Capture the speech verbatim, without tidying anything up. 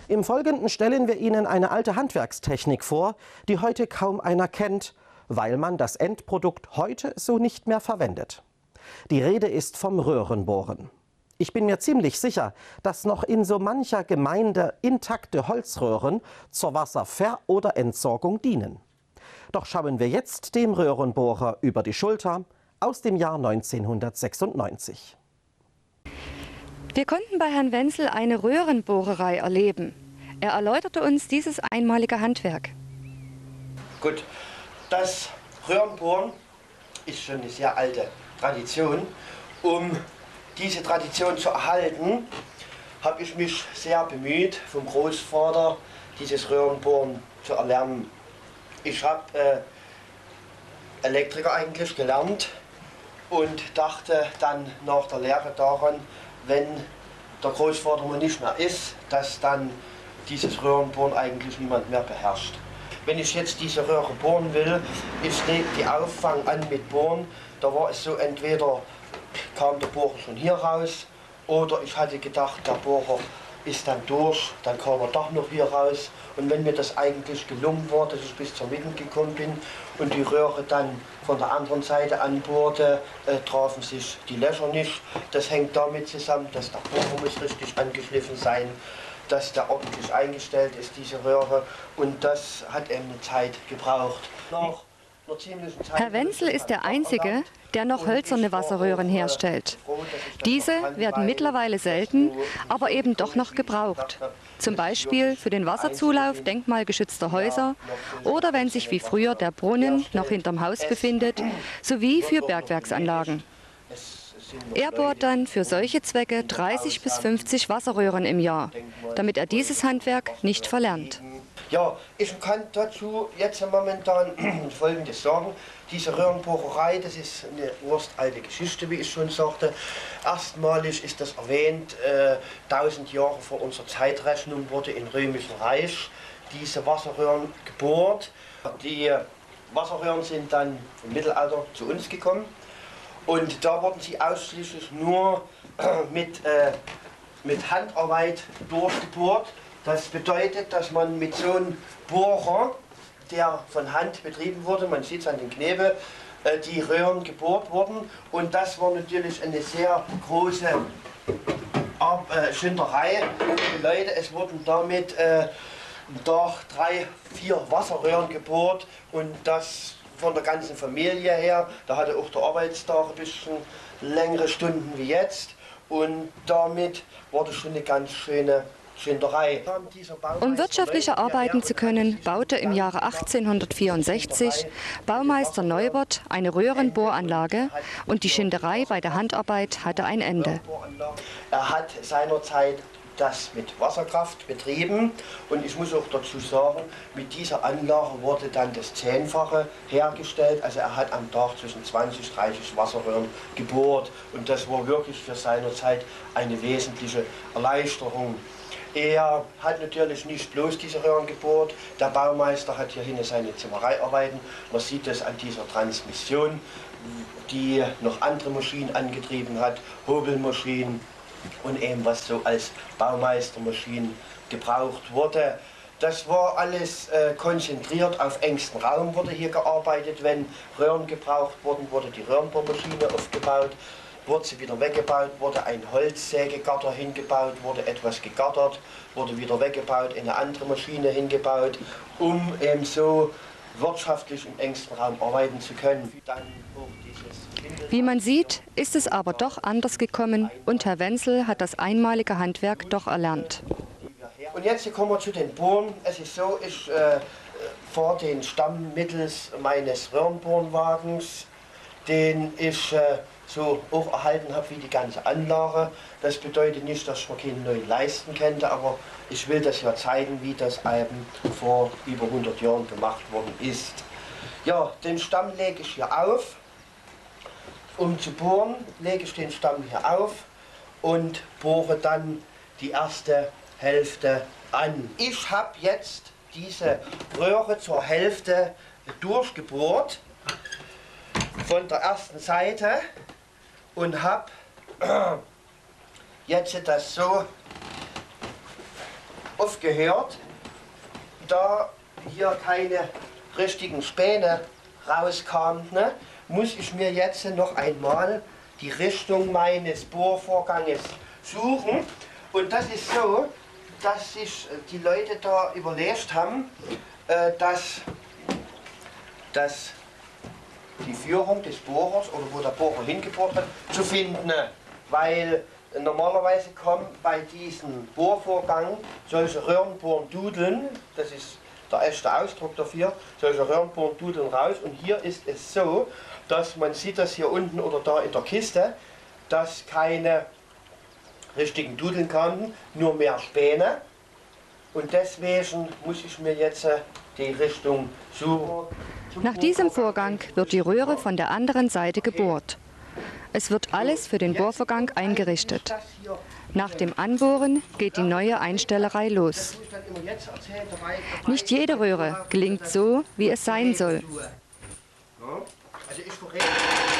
Im Folgenden stellen wir Ihnen eine alte Handwerkstechnik vor, die heute kaum einer kennt, weil man das Endprodukt heute so nicht mehr verwendet. Die Rede ist vom Röhrenbohren. Ich bin mir ziemlich sicher, dass noch in so mancher Gemeinde intakte Holzröhren zur Wasserver- oder Entsorgung dienen. Doch schauen wir jetzt dem Röhrenbohrer über die Schulter aus dem Jahr neunzehnhundertsechsundneunzig. Wir konnten bei Herrn Wenzel eine Röhrenbohrerei erleben. Er erläuterte uns dieses einmalige Handwerk. Gut, das Röhrenbohren ist schon eine sehr alte Tradition. Um diese Tradition zu erhalten, habe ich mich sehr bemüht, vom Großvater dieses Röhrenbohren zu erlernen. Ich habe äh, Elektriker eigentlich gelernt und dachte dann nach der Lehre daran, wenn der Großvater mal nicht mehr ist, dass dann dieses Röhrenbohren eigentlich niemand mehr beherrscht. Wenn ich jetzt diese Röhre bohren will, ich lege die Auffang an mit Bohren, da war es so, entweder kam der Bohrer schon hier raus oder ich hatte gedacht, der Bohrer ist dann durch, dann kam er doch noch hier raus. Und wenn mir das eigentlich gelungen war, dass ich bis zur Mitte gekommen bin und die Röhre dann von der anderen Seite anbohrte, äh, trafen sich die Löcher nicht. Das hängt damit zusammen, dass der Bohrer muss richtig angeschliffen sein, dass der ordentlich eingestellt ist, diese Röhre. Und das hat eben eine Zeit gebraucht. Nach einer ziemlichen Zeit Herr Wenzel ist der Einzige, der noch hölzerne Wasserröhren herstellt. Diese werden mittlerweile selten, aber eben doch noch gebraucht. Zum Beispiel für den Wasserzulauf denkmalgeschützter Häuser oder wenn sich wie früher der Brunnen noch hinterm Haus befindet, sowie für Bergwerksanlagen. Er bohrt dann für solche Zwecke dreißig bis fünfzig Wasserröhren im Jahr, damit er dieses Handwerk nicht verlernt. Ja, ich kann dazu jetzt momentan Folgendes sagen. Diese Röhrenbohrerei, das ist eine urstalte Geschichte, wie ich schon sagte. Erstmalig ist das erwähnt, äh, tausend Jahre vor unserer Zeitrechnung wurde im Römischen Reich diese Wasserröhren gebohrt. Die Wasserröhren sind dann im Mittelalter zu uns gekommen und da wurden sie ausschließlich nur äh, mit, äh, mit Handarbeit durchgebohrt. Das bedeutet, dass man mit so einem Bohrer, der von Hand betrieben wurde, man sieht es an den Knebel, äh, die Röhren gebohrt wurden. Und das war natürlich eine sehr große Ar äh, Schinderei für die Leute. Es wurden damit äh, doch drei, vier Wasserröhren gebohrt und das von der ganzen Familie her. Da hatte auch der Arbeitstag ein bisschen längere Stunden wie jetzt. Und damit wurde schon eine ganz schöne Schinderei. Um wirtschaftlicher arbeiten zu können, baute im Jahre achtzehnhundertvierundsechzig Baumeister Neubert eine Röhrenbohranlage und die Schinderei bei der Handarbeit hatte ein Ende. Er hat seinerzeit das mit Wasserkraft betrieben und ich muss auch dazu sagen, mit dieser Anlage wurde dann das Zehnfache hergestellt. Also er hat am Tag zwischen zwanzig, dreißig Wasserröhren gebohrt und das war wirklich für seine Zeit eine wesentliche Erleichterung. Er hat natürlich nicht bloß diese Röhren gebohrt, der Baumeister hat hier hinten seine Zimmereiarbeiten. Man sieht das an dieser Transmission, die noch andere Maschinen angetrieben hat, Hobelmaschinen und eben was so als Baumeistermaschinen gebraucht wurde. Das war alles äh, konzentriert auf engstem Raum, wurde hier gearbeitet. Wenn Röhren gebraucht wurden, wurde die Röhrenbohrmaschine aufgebaut. Wurde sie wieder weggebaut, wurde ein Holzsägegatter hingebaut, wurde etwas gegattert, wurde wieder weggebaut, eine andere Maschine hingebaut, um eben so wirtschaftlich im engsten Raum arbeiten zu können. Dann Wie man sieht, ist es aber doch anders gekommen und Herr Wenzel hat das einmalige Handwerk doch erlernt. Und jetzt kommen wir zu den Bohren. Es ist so, ich äh, fahre den Stamm mittels meines Röhrenbohrwagens, den ich äh, so auch erhalten habe wie die ganze Anlage. Das bedeutet nicht, dass ich mir keinen neuen leisten könnte, aber ich will das ja zeigen, wie das eben vor über hundert Jahren gemacht worden ist. Ja, den Stamm lege ich hier auf. Um zu bohren, lege ich den Stamm hier auf und bohre dann die erste Hälfte an. Ich habe jetzt diese Röhre zur Hälfte durchgebohrt von der ersten Seite und habe jetzt das so aufgehört. Da hier keine richtigen Späne rauskamen, ne, muss ich mir jetzt noch einmal die Richtung meines Bohrvorganges suchen. Und das ist so, dass sich die Leute da überlegt haben, äh, dass, dass die Führung des Bohrers oder wo der Bohrer hingebohrt hat, zu finden. Weil normalerweise kommen bei diesem Bohrvorgang solche Röhrenbohren-Dudeln, das ist der echte Ausdruck dafür, solche Röhrenbohren-Dudeln raus. Und hier ist es so, dass man sieht das hier unten oder da in der Kiste, dass keine richtigen Dudeln kamen, nur mehr Späne. Und deswegen muss ich mir jetzt die Richtung suchen. Nach diesem Vorgang wird die Röhre von der anderen Seite gebohrt. Es wird alles für den Bohrvorgang eingerichtet. Nach dem Anbohren geht die neue Einstellerei los. Nicht jede Röhre gelingt so, wie es sein soll. Also ich